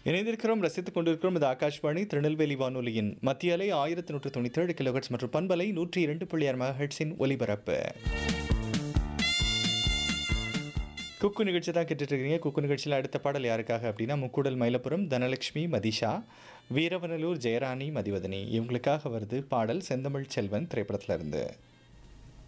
இணைந்திருக்கிறோம், ரசித்துக் கொண்டிருக்கிறோம். இது ஆகாஷ்வாணி திருநெல்வேலி வானொலியின் மத்திய அலை 1197 கிலோஹெர்ட்ஸ் மற்றும் பண்பலை 102.6 மெகாஹெர்ட்ஸின் ஒலிபரப்பு. குக்கு நிகழ்ச்சி தான் கேட்டுட்டு இருக்கீங்க. குக்கு நிகழ்ச்சியில் அடுத்த பாடல் யாருக்காக அப்படின்னா, முக்கூடல் மயிலப்புரம் தனலட்சுமி மதிஷா, வீரவனலூர் ஜெயராணி மதிவதனி இவங்களுக்காக வருது பாடல் செந்தமிழ் செல்வன் திரைப்படத்துல இருந்து.